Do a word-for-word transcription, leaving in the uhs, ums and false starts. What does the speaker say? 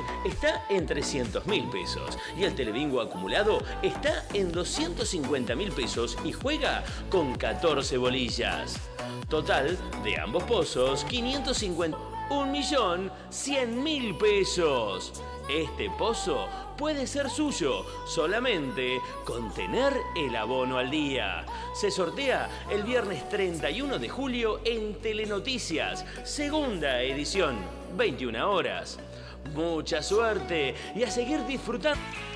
está en trescientos mil pesos y el Telebingo acumulado está en doscientos cincuenta mil pesos y juega con catorce bolillas. Total de ambos pozos, quinientos cincuenta... un millón cien mil pesos. Este pozo puede ser suyo solamente con tener el abono al día. Se sortea el viernes treinta y uno de julio en Telenoticias, segunda edición, veintiuna horas. Mucha suerte y a seguir disfrutando.